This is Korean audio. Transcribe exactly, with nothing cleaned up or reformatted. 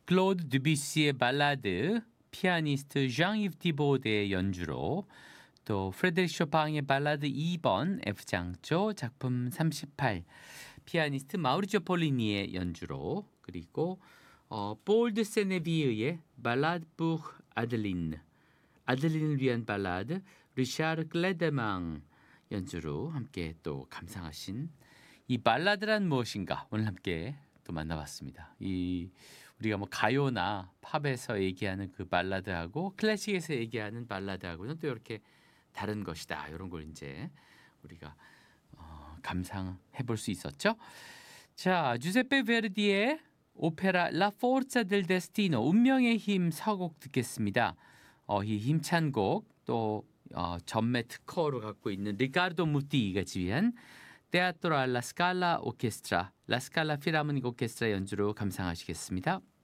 클로드 드뷔시의 발라드, 피아니스트 장-이브 티보드의 연주로, 또 프레드리크 쇼팡의 발라드 이 번 F장조 작품 삼십팔, 피아니스트 마우리조 폴리니의 연주로, 그리고 어, 볼드 세네비의 발라드 푸 아들린, 아들린을 위한 발라드 리샤르 클레데망 연주로 함께 또 감상하신 이 발라드란 무엇인가 오늘 함께 또 만나봤습니다. 이 우리가 뭐 가요나 팝에서 얘기하는 그 발라드하고 클래식에서 얘기하는 발라드하고는 또 이렇게 다른 것이다. 이런 걸 이제 우리가 어, 감상해 볼 수 있었죠. 자, 주세페 베르디의 오페라 라 포르자 델 데스티노 운명의 힘 서곡 듣겠습니다. 어, 이 힘찬 곡 또 어, 전매 특허로 갖고 있는 리카르도 무티가 지휘한 테아트로 알라 스칼라 오케스트라, 라 스칼라 필하모닉 오케스트라 연주로 감상하시겠습니다.